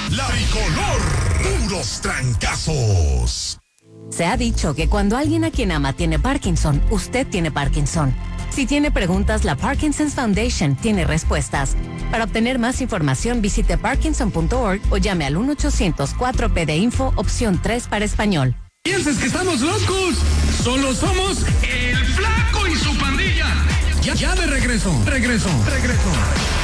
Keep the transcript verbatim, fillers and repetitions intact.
La Bicolor, puros trancazos. Se ha dicho que cuando alguien a quien ama tiene Parkinson, usted tiene Parkinson. Si tiene preguntas, la Parkinson's Foundation tiene respuestas. Para obtener más información, visite parkinson punto org o llame al uno ochocientos cuatro P de Info, opción tres para español. ¿Piensas que estamos locos? Solo somos el Flaco y su pandilla. Ya, ya de regreso, regreso, regreso.